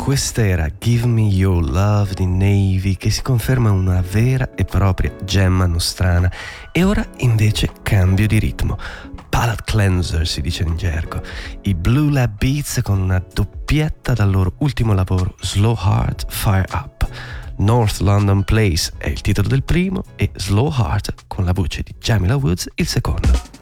Questa era Give Me Your Love di Navy, che si conferma una vera e propria gemma nostrana. E ora invece cambio di ritmo. Palate cleanser si dice in gergo. I Blue Lab Beats con una doppietta dal loro ultimo lavoro, Slow Heart Fire Up. North London Place è il titolo del primo e Slow Heart con la voce di Jamila Woods il secondo.